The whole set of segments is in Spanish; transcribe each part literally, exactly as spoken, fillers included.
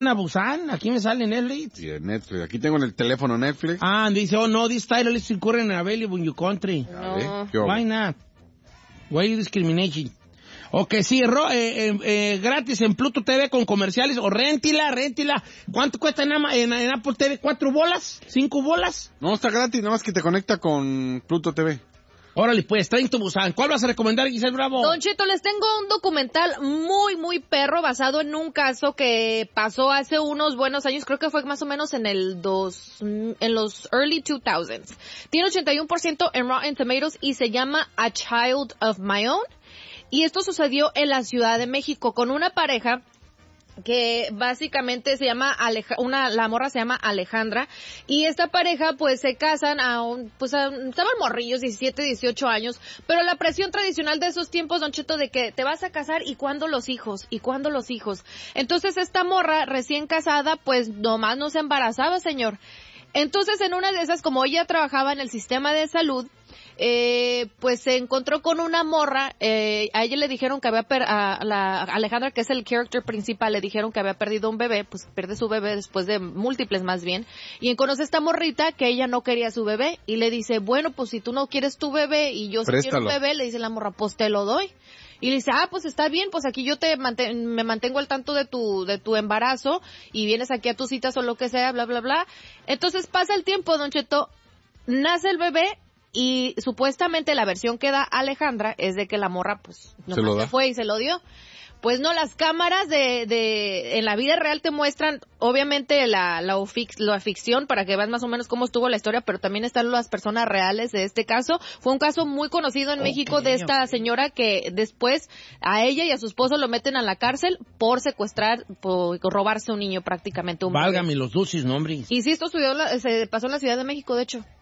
a Busan, aquí me sale Netflix. Sí, Netflix. Aquí tengo en el teléfono Netflix. Ah, dice, oh no, this title is currently available in your country. No. Why not? Why you discriminating? Ok, sí, ro, eh, eh, eh, gratis en Pluto T V con comerciales, o réntila, réntila. ¿Cuánto cuesta en, en, en Apple T V? ¿Cuatro bolas? ¿Cinco bolas? No, está gratis, nada más que te conecta con Pluto T V. Órale, pues, Train to Busan. ¿Cuál vas a recomendar, Giselle Bravo? Don Cheto, les tengo un documental muy, muy perro basado en un caso que pasó hace unos buenos años. Creo que fue más o menos en el dos, en los early two thousands. Tiene ochenta y uno por ciento en Rotten Tomatoes y se llama A Child of My Own. Y esto sucedió en la Ciudad de México con una pareja que básicamente se llama Aleja, una la morra se llama Alejandra, y esta pareja pues se casan a un, pues a, estaban morrillos, diecisiete, dieciocho años, pero la presión tradicional de esos tiempos, Don Cheto, de que te vas a casar y cuándo los hijos, y cuándo los hijos. Entonces esta morra recién casada pues nomás no se embarazaba, señor. Entonces en una de esas, como ella trabajaba en el sistema de salud, Eh, pues se encontró con una morra, eh, a ella le dijeron que había, per a la Alejandra, que es el character principal, le dijeron que había perdido un bebé, pues pierde su bebé después de múltiples más bien, y conoce a esta morrita que ella no quería su bebé, y le dice, bueno, pues si tú no quieres tu bebé, y yo sí quiero un bebé, le dice la morra, pues te lo doy. Y le dice, ah, pues está bien, pues aquí yo te manten me mantengo al tanto de tu de tu embarazo, y vienes aquí a tus citas o lo que sea, bla, bla, bla. Entonces pasa el tiempo, Don Cheto, nace el bebé, y supuestamente la versión que da Alejandra es de que la morra pues no se, se fue y se lo dio. Pues no, las cámaras de, de en la vida real te muestran obviamente la la, fix, la ficción para que veas más o menos cómo estuvo la historia, pero también están las personas reales de este caso. Fue un caso muy conocido en okay, México de esta okay. señora que después a ella y a su esposo lo meten a la cárcel por secuestrar, por robarse un niño prácticamente. Un Válgame los dulces nombres. Y sí, esto estudió, se pasó en la Ciudad de México, de hecho.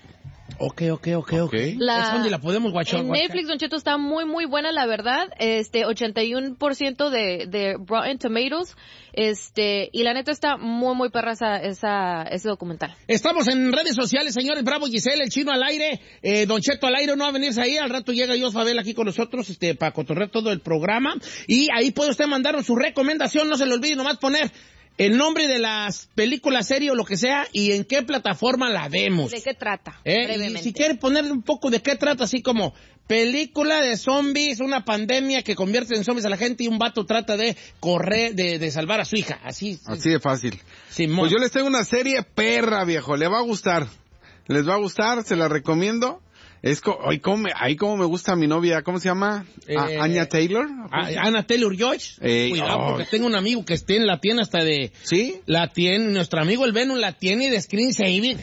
Ok, ok, ok, ok. La, es donde la podemos guachar. En Netflix, Don Cheto, está muy, muy buena, la verdad. Este, ochenta y uno por ciento de, de Rotten Tomatoes. Este, y la neta está muy, muy perra esa, esa, ese documental. Estamos en redes sociales, señores. Bravo, Giselle, el chino al aire. Eh, Don Cheto al aire, no va a venirse ahí. Al rato llega Jos Fabel aquí con nosotros, este, para cotorrear todo el programa. Y ahí puede usted mandarnos su recomendación. No se le olvide nomás poner el nombre de las películas, serie o lo que sea, y en qué plataforma la vemos. ¿De qué trata? ¿Eh? Brevemente. Y si quiere ponerle un poco de qué trata, así como película de zombies, una pandemia que convierte en zombies a la gente y un vato trata de correr, de, de salvar a su hija. Así. Así de fácil. Simón. Pues yo les tengo una serie perra, viejo. Le va a gustar. Les va a gustar, se la recomiendo. Es co ay, cómo me, ay, cómo me gusta a mi novia, ¿cómo se llama? Eh, Anya Taylor. Anya Taylor-Joy. Eh, Cuidado, oh. porque tengo un amigo que tiene, la tiene hasta de... ¿Sí? La tiene, nuestro amigo el Venom la tiene de screensaver.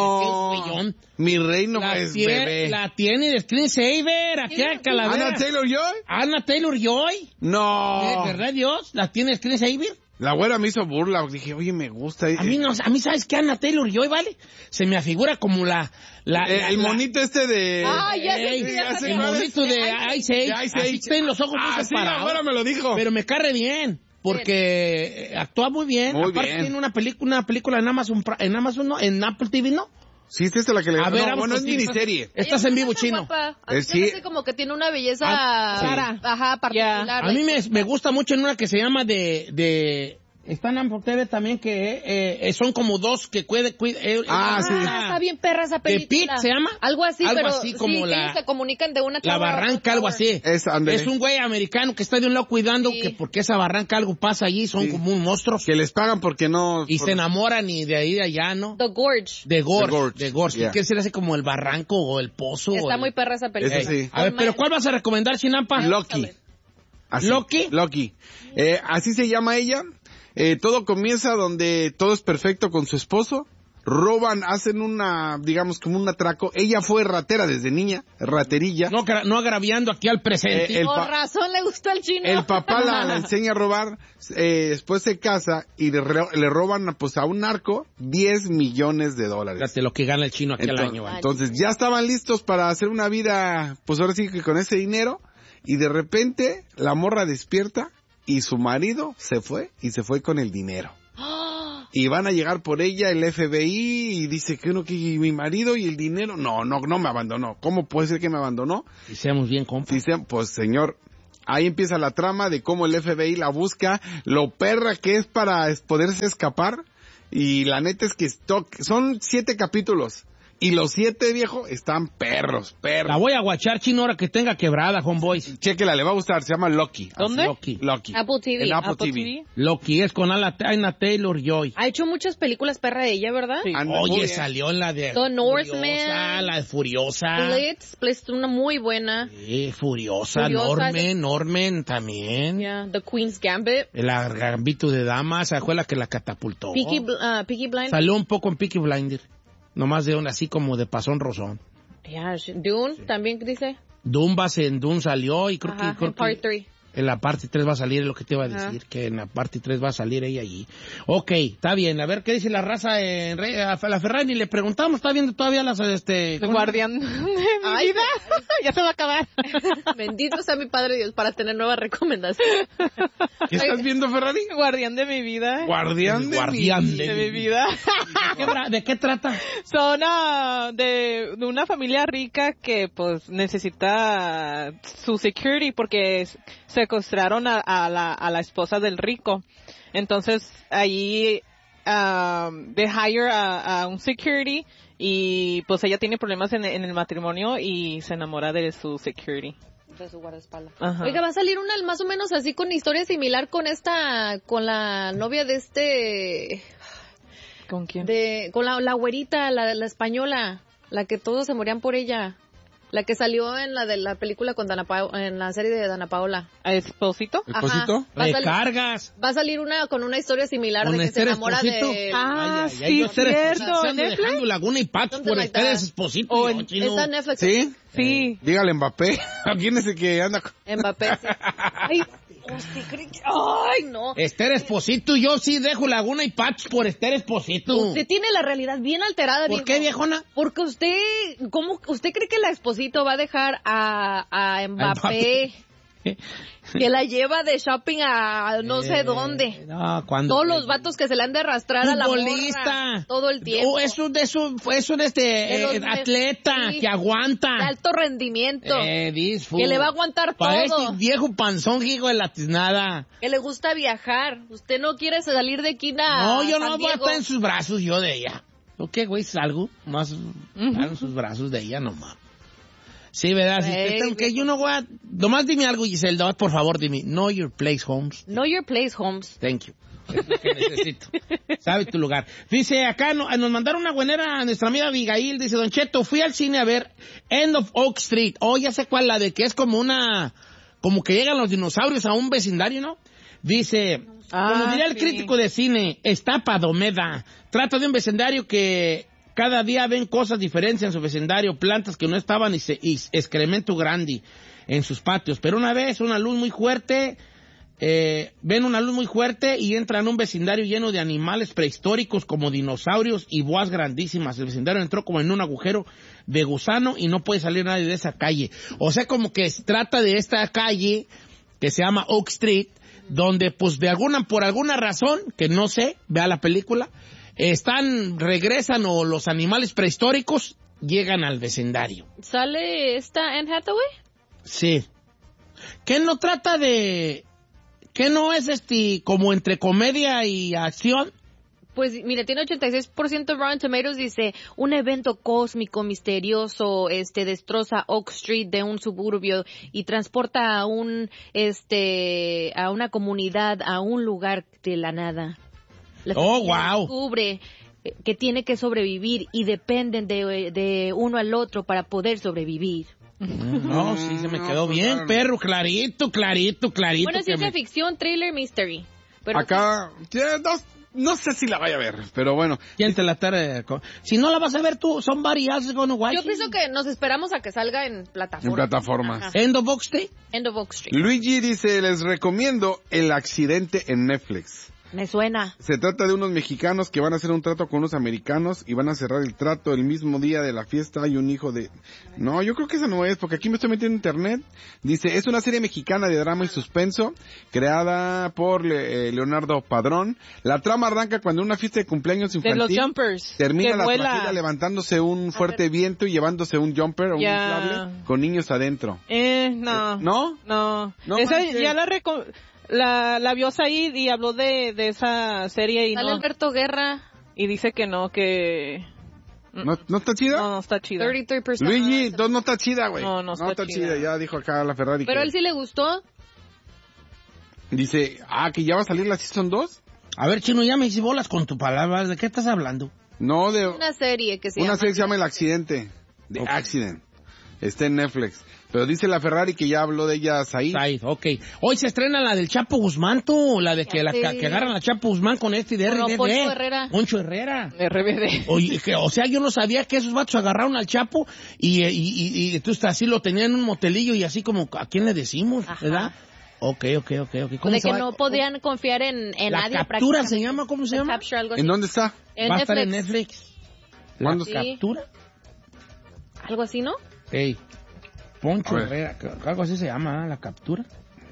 No. Mi reino la es tiene, bebé. La tiene de screensaver, aquí a Calavera. ¿Anya Taylor-Joy? Anya Taylor-Joy. No. ¿De verdad, Dios? ¿La tiene de screensaver? La güera me hizo burla, dije, oye, me gusta. A mí no, a mí, ¿sabes qué? Anya Taylor-Joy, ¿vale? Se me afigura como la... la, eh, la el la, monito este de... Ah, ya sé, Ey, ya sé. El monito de Ice Age. Así tienen los ojos ah, muy sí, separados. ahora me lo dijo. Pero me carre bien, porque bien. actúa muy bien. Muy Aparte bien. tiene una película, una película en Amazon, en Amazon, ¿no? En Apple T V, ¿no? Sí, esta es la que le... A ver, no, bueno, es miniserie. Estás en vivo, chino. Es sí. como que tiene una belleza ah, sí. ajá, particular. Yeah. A mí me, me gusta mucho en una que se llama de... de Está en Ample T V también, que eh, son como dos que cuide... cuide eh, ah, ah, sí. Está bien perra esa película. ¿De Pete se llama? Algo así, algo pero así como sí, la, que ellos se comunican de una La barranca, algo así. Es, es un güey americano que está de un lado cuidando, sí. que porque esa barranca algo pasa allí, son sí. como un monstruo. Que les pagan porque no... Y por... se enamoran y de ahí de allá, ¿no? The Gorge. De Gorge. The Gorge. De Gorge. Yeah. Quiere ser así como el barranco o el pozo. Está el... muy perra esa película. Eso sí. A ver, pero ¿cuál vas a recomendar, Chinampa? Loki. Así. ¿Loki? Loki. Eh, así se llama ella. Eh, todo comienza donde todo es perfecto con su esposo. Roban, hacen una, digamos, como un atraco. Ella fue ratera desde niña, raterilla. No, no agraviando aquí al presente. Eh, el Por razón le gustó al chino. El papá la, la enseña a robar, eh, después se casa y le, le roban pues a un narco diez millones de dólares. Fíjate lo que gana el chino aquel entonces, año. ¿Vale? Entonces ya estaban listos para hacer una vida, pues ahora sí que con ese dinero. Y de repente la morra despierta y su marido se fue y se fue con el dinero. Y van a llegar por ella el F B I y dice que uno que mi marido y el dinero. No, no, no me abandonó. ¿Cómo puede ser que me abandonó? Y seamos bien compas. Dice, pues señor, Ahí empieza la trama de cómo el F B I la busca, lo perra que es para poderse escapar. Y la neta es que esto, son siete capítulos. Y los siete, viejo, están perros, perros. La voy a guachar, chino, ahora que tenga quebrada, homeboys. Chéquela, le va a gustar, se llama Loki. ¿Dónde? Loki. Loki. Apple T V. En Apple, Apple T V. T V. Loki es con Anna Taylor-Joy. Ha hecho muchas películas perra de ella, ¿verdad? Sí. Anda muy Oye, bien. salió en la de The Northman. Furiosa, la de Furiosa. Blitz, Blitz, una muy buena. Sí, Furiosa, Furiosa. Norman, Norman también. Yeah, The Queen's Gambit. El Gambito de Damas, esa fue la que la catapultó. Peaky, Bl- uh, Peaky Blinders. Salió un poco en Peaky Blinder. Nomás de un así como de pasón rozón. Yeah, she- Dune, también dice. Dune va en Dune salió y creo Ajá, que, creo en part que three. en la parte tres va a salir, es lo que te iba a Ajá. decir, que en la parte tres va a salir ella allí. Ok, está bien, a ver qué dice la raza en Re- a la Ferrari, le preguntamos, está viendo todavía las, este... El ¿cómo? guardián de mi Ay, vida. Ya se va a acabar. Bendito sea mi Padre Dios para tener nuevas recomendaciones. ¿Qué estás viendo, Ferrari? Guardián de mi vida. Guardián El de guardián mi- de De mi vida. ¿De qué, tra- de qué trata? Son ah, de, de una familia rica que pues necesita su security porque s- secuestraron a, a la, a la esposa del rico. Entonces allí um, they hire a, a un security y pues ella tiene problemas en, en el matrimonio y se enamora de su security. De su guardaespaldas. Ajá. Oiga, va a salir una más o menos así con historia similar con esta, con la novia de este, ¿Con quién? de, con la, la güerita, la, la española, la que todos se morían por ella. La que salió en la de la película con Dana Pa- en la serie de Dana Paola. ¿A Esposito? Ajá. ¿Esposito? Va a salir- Recargas. Va a salir una con una historia similar ¿Con de que se Esther enamora Esposito? de... Ah, Ay, ay, ay, sí, yo Esther Esposito, cierto, se ¿en ando Netflix? dejando Laguna y Pax Something por like Esther that. Esposito. O y yo, en- chino. Está en Netflix. ¿Sí? Sí. Dígale Mbappé. ¿A quién es el que anda con... Mbappé. Sí. Ay, usted cree que- Ay, no. Esther Esposito, yo sí dejo Laguna y Pax por Esther Esposito. Usted tiene la realidad bien alterada, ¿Por viejo. qué, viejona? Porque usted, ¿cómo? ¿Usted cree que la Esposito va a dejar a, a Mbappé, que la lleva de shopping a no sé Eh, dónde? No, cuando... Todos los vatos que se le han de arrastrar a la Futbolista. morra todo el tiempo. Oh, eso de eso, eso de este De los eh, mes- atleta sí. que aguanta. De alto rendimiento. Eh, this fool. Que le va a aguantar Para todo. este viejo panzón, hijo de la tiznada. Que le gusta viajar. Usted no quiere salir de aquí a No, yo San no voy a Diego. estar en sus brazos yo de ella. ¿O qué, güey? Salgo más estar en sus brazos de ella nomás. Sí, ¿verdad? Si Ey, usted está- que yo no voy a... Nomás dime algo, Giselle, nomás, por favor, dime. Know your place, Holmes. Know your place, Holmes. Thank you. Es lo que necesito. Sabe tu lugar. Dice, acá no- nos mandaron una buenera a nuestra amiga Abigail. Dice, Don Cheto, fui al cine a ver End of Oak Street. Oh, ya sé cuál, la de que es como una... Como que llegan los dinosaurios a un vecindario, ¿no? Dice, Ah, como diría el sí. crítico de cine, está padomeda. Trata de un vecindario que cada día ven cosas diferentes en su vecindario, plantas que no estaban y, se- y excremento grande en sus patios. Pero una vez una luz muy fuerte, eh, ven una luz muy fuerte y entran a un vecindario lleno de animales prehistóricos como dinosaurios y boas grandísimas. El vecindario entró como en un agujero de gusano y no puede salir nadie de esa calle. O sea, como que se trata de esta calle que se llama Oak Street, donde pues de alguna, por alguna razón, que no sé, vea la película, están, regresan o los animales prehistóricos llegan al vecindario. ¿Sale esta Anne Hathaway? Sí. ¿Qué no trata de... ¿Qué no es este como entre comedia y acción? Pues mire, tiene ochenta y seis por ciento Rotten Tomatoes, dice, un evento cósmico misterioso este destroza Oak Street de un suburbio y transporta a un este a una comunidad a un lugar de la nada. La Oh, familia wow. descubre que tiene que sobrevivir y dependen de, de uno al otro para poder sobrevivir. No, sí, se me No, quedó pues, bien, claro. perro, clarito, clarito, clarito. Bueno, que ciencia me- ficción, thriller, mystery. Pero Acá, ya, no, no sé si la vaya a ver, pero bueno. ¿Quién te la tarde? Si no la vas a ver tú, somebody else is gonna watch yo it. pienso que nos esperamos a que salga en plataforma. En plataformas. Ajá. End of Oak Street. End of Oak Street. Luigi dice, les recomiendo El Accidente en Netflix. Me suena. Se trata de unos mexicanos que van a hacer un trato con unos americanos y van a cerrar el trato el mismo día de la fiesta. Hay un hijo de... No, yo creo que esa no es, porque aquí me estoy metiendo en internet. Dice, es una serie mexicana de drama y suspenso, creada por Le- eh, Leonardo Padrón. La trama arranca cuando en una fiesta de cumpleaños infantil... De los jumpers. Termina que la vuela. tragedia levantándose un fuerte viento y llevándose un jumper o un Ya. inflable con niños adentro. Eh, no. Eh, ¿No? No. No Esa manches. ya la, reco- la la vio Said y habló de, de esa serie y Sale no. Alberto Guerra. Y dice que no, que... ¿No, no está chida? No, no está chida. treinta y tres por ciento. Luigi, no, no está chida, güey. No, no está chida. chida. Ya dijo acá la Ferrari. Pero que- a él sí le gustó. Dice, ah, que ya va a salir la Season dos. A ver, Chino, ya me hice bolas con tu palabra. ¿De qué estás hablando? No, de... Una serie que se Una llama... serie que se llama El Accidente. The Ok. Accident. Está en Netflix. Pero dice la Ferrari que ya habló de ella Said. Said, ok. Hoy se estrena la del Chapo Guzmán, tú. La de que, Ya la, sé. que agarran a Chapo Guzmán con este de Con R B D. Poncho Herrera. Poncho Herrera. R B D. Oye, que, o sea, yo no sabía que esos vatos agarraron al Chapo y, y, y, y entonces así lo tenían en un motelillo y así como, ¿a quién le decimos? Ajá. ¿Verdad? Ok, ok, ok, ok. ¿Cómo De se que va? no podían confiar en, en La nadie. captura prácticamente. se llama, ¿cómo se The llama? Capture, algo así. ¿En dónde está? En Va a estar en Netflix. Netflix. ¿Cuándo? ¿La Sí. captura? Algo así, ¿no? Ey. Poncho A ver. Herrera, que- algo así se llama, ¿eh? La captura.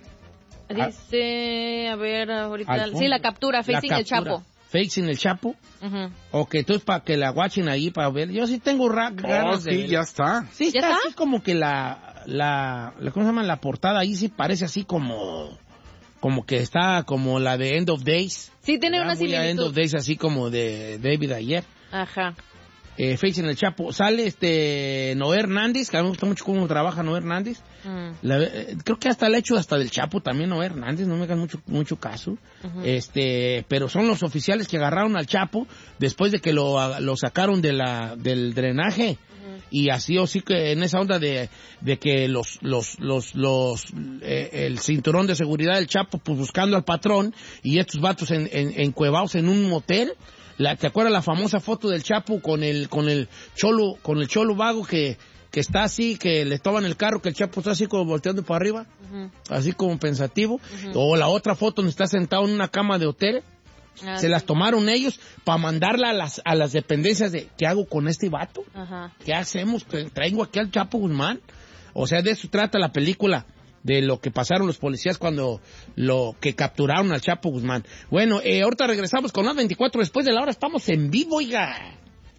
Dice, a ver, ahorita... Alfonso. Sí, la captura, Facing La el captura. Chapo. Facing el Chapo. Ujú. Ok, entonces para que la guachen ahí, para ver. Yo sí tengo ra- Oh, ganas de sí, ver. ya está. Sí, ¿Ya está, está? así como que la, la, la, ¿cómo se llama? La portada ahí sí parece así como, como que está como la de End of Days. Sí, tiene Ya una muy a End of similitud. Days así como de David ayer. Ajá. Eh, Facing el Chapo. Sale este Noé Hernández, que a mí me gusta mucho cómo trabaja Noé Hernández. Mm. La- eh, creo que hasta el hecho hasta del Chapo también Noé Hernández, no me hagan mucho mucho caso. Ujú. Este, pero son los oficiales que agarraron al Chapo después de que lo, lo sacaron de la del drenaje. Y así o sí que en esa onda de, de que los los los los eh, el cinturón de seguridad del Chapo pues buscando al patrón y estos vatos en, en, encuevados en un motel. La, ¿te acuerdas la famosa foto del Chapo con el con el cholo con el cholo vago que que está así, que le toman el carro, que el Chapo está así como volteando para arriba, Ujú. así como pensativo? O la otra foto donde está sentado en una cama de hotel. Ah, Se sí. las tomaron ellos para mandarla a las a las dependencias de ¿qué hago con este vato? Ajá. ¿Qué hacemos? Tra- ¿Traigo aquí al Chapo Guzmán? O sea, de eso trata la película, de lo que pasaron los policías cuando lo que capturaron al Chapo Guzmán. Bueno, eh, ahorita regresamos con las veinticuatro después de la hora. Estamos en vivo, oiga.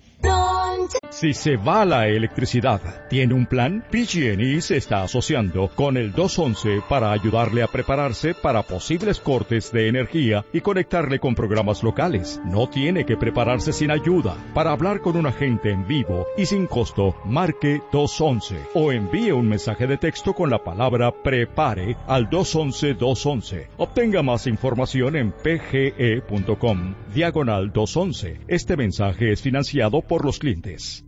Si se va la electricidad, ¿tiene un plan? P G and E se está asociando con el dos once para ayudarle a prepararse para posibles cortes de energía y conectarle con programas locales. No tiene que prepararse sin ayuda. Para hablar con un agente en vivo y sin costo, marque dos once o envíe un mensaje de texto con la palabra prepare al dos once dos once. Obtenga más información en pge.com diagonal dos once. Este mensaje es financiado por los clientes.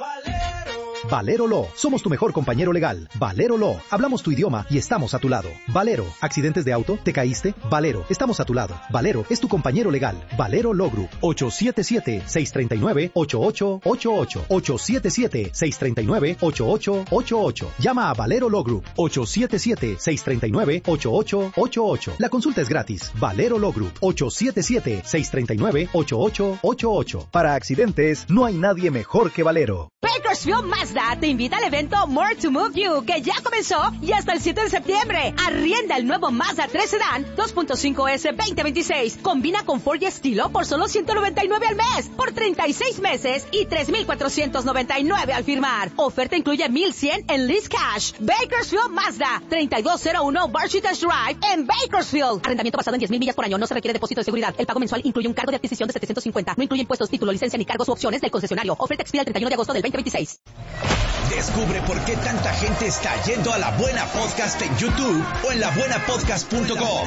Valero Law. Somos tu mejor compañero legal. Valero Law. Hablamos tu idioma y estamos a tu lado. Valero. ¿Accidentes de auto? ¿Te caíste? Valero. Estamos a tu lado. Valero es tu compañero legal. Valero Law Group. ocho siete siete, seis tres nueve, ocho ocho ocho ocho. ocho siete siete, seis tres nueve, ocho ocho ocho ocho. Llama a Valero Law Group. ocho siete siete, seis tres nueve, ocho ocho ocho ocho. La consulta es gratis. Valero Law Group. ocho siete siete, seis tres nueve, ocho ocho ocho ocho. Para accidentes, no hay nadie mejor que Valero. Bakersfield Mazda te invita al evento More to Move You, que ya comenzó y hasta el siete de septiembre. Arrienda el nuevo Mazda tres Sedan dos punto cinco ese veinte veintiséis. Combina confort y estilo por solo ciento noventa y nueve al mes, por treinta y seis meses y tres mil cuatrocientos noventa y nueve al firmar. Oferta incluye mil cien en lease cash. Bakersfield Mazda, treinta y dos cero uno Barchitas Drive en Bakersfield. Arrendamiento basado en diez mil millas por año. No se requiere depósito de seguridad. El pago mensual incluye un cargo de adquisición de setecientos cincuenta. No incluye impuestos, título, licencia ni cargos u opciones del concesionario. Oferta expira el treinta y uno de agosto del veinte veintiséis. Descubre por qué tanta gente está yendo a La Buena Podcast en YouTube o en la buena podcast punto com.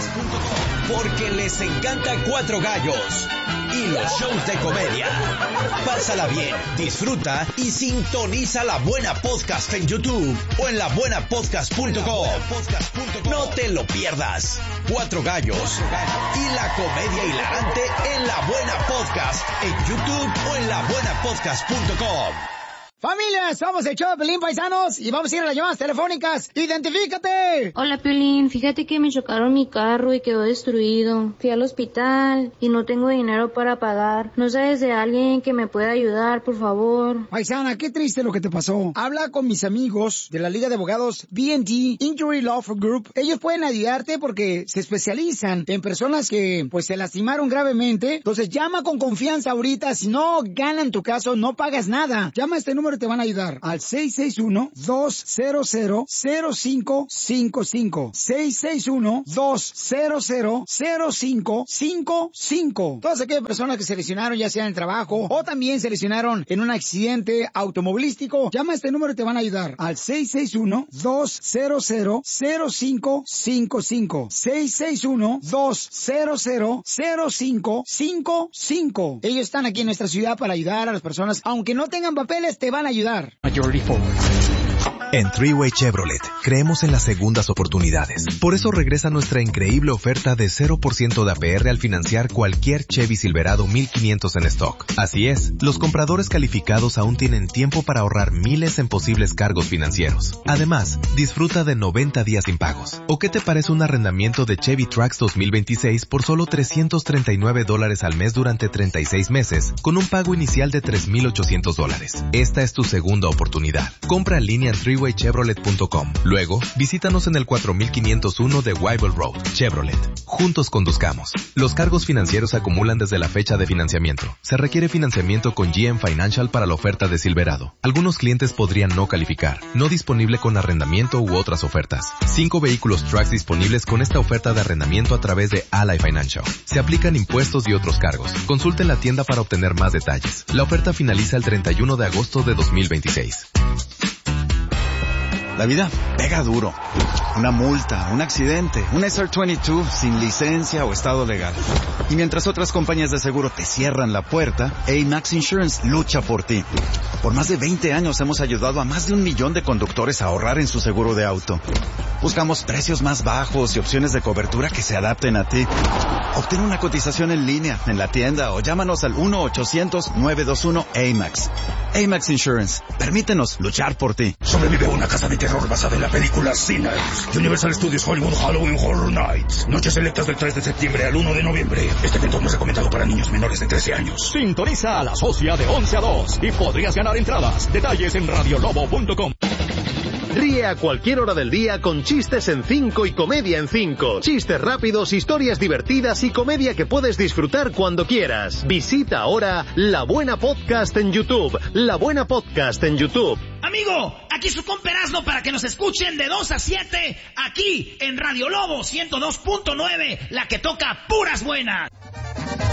Porque les encanta Cuatro Gallos y los shows de comedia. Pásala bien, disfruta y sintoniza La Buena Podcast en YouTube o en la buena podcast punto com. No te lo pierdas. Cuatro Gallos y la comedia hilarante en La Buena Podcast en YouTube o en la buena podcast punto com. Familia, somos el show de Piolín, paisanos, y vamos a ir a las llamadas telefónicas. ¡Identifícate! Hola, Piolín, fíjate que me chocaron mi carro y quedó destruido. Fui al hospital y no tengo dinero para pagar. ¿No sabes de alguien que me pueda ayudar, por favor? Paisana, qué triste lo que te pasó. Habla con mis amigos de la Liga de Abogados B and T Injury Law Group. Ellos pueden ayudarte porque se especializan en personas que pues se lastimaron gravemente. Entonces llama con confianza ahorita. Si no ganan tu caso, no pagas nada. Llama a este número y te van a ayudar al seis seis uno, dos cero cero, cero cinco cinco cinco. seis seis uno, dos cero cero, cero cinco cinco cinco. Todas aquellas personas que se lesionaron ya sea en el trabajo o también se lesionaron en un accidente automovilístico, llama a este número y te van a ayudar al seis seis uno, dos cero cero, cero cinco cinco cinco. seis seis uno, dos cero cero, cero cinco cinco cinco. Ellos están aquí en nuestra ciudad para ayudar a las personas, aunque no tengan papeles, te van a ayudar. Majority Forward. En Three-Way Chevrolet creemos en las segundas oportunidades. Por eso regresa nuestra increíble oferta de cero por ciento de A P R al financiar cualquier Chevy Silverado mil quinientos en stock. Así es, los compradores calificados aún tienen tiempo para ahorrar miles en posibles cargos financieros. Además, disfruta de noventa días sin pagos. ¿O qué te parece un arrendamiento de Chevy Trax dos mil veintiséis por solo trescientos treinta y nueve dólares al mes durante treinta y seis meses, con un pago inicial de tres mil ochocientos dólares? Esta es tu segunda oportunidad. Compra en línea en three way chevrolet punto com. Luego, visítanos en el cuatro mil quinientos uno de Weibel Road. Chevrolet. Juntos conduzcamos. Los cargos financieros se acumulan desde la fecha de financiamiento. Se requiere financiamiento con G M Financial para la oferta de Silverado. Algunos clientes podrían no calificar. No disponible con arrendamiento u otras ofertas. Cinco vehículos Trax disponibles con esta oferta de arrendamiento a través de Ally Financial. Se aplican impuestos y otros cargos. Consulte en la tienda para obtener más detalles. La oferta finaliza el treinta y uno de agosto de dos mil veintiséis. La vida pega duro. Una multa, un accidente, un S R veintidós sin licencia o estado legal. Y mientras otras compañías de seguro te cierran la puerta, A-Max Insurance lucha por ti. Por más de veinte años hemos ayudado a más de un millón de conductores a ahorrar en su seguro de auto. Buscamos precios más bajos y opciones de cobertura que se adapten a ti. Obtén una cotización en línea, en la tienda o llámanos al uno ochocientos, nueve dos uno, A M A X. A-Max Insurance. Permítenos luchar por ti. Sobrevive a una casa de terror basada en la película Sinners. Universal Studios Hollywood Halloween Horror Nights. Noches selectas del tres de septiembre al uno de noviembre. Este evento no es recomendado para niños menores de trece años. Sintoniza a la socia de once a dos y podrías ganar entradas. Detalles en radio lobo punto com. Ríe a cualquier hora del día con chistes en cinco y comedia en cinco. Chistes rápidos, historias divertidas y comedia que puedes disfrutar cuando quieras. Visita ahora La Buena Podcast en YouTube. La Buena Podcast en YouTube. Amigo, aquí su compa Erasmo para que nos escuchen de dos a siete aquí en Radio Lobo ciento dos punto nueve, la que toca puras buenas.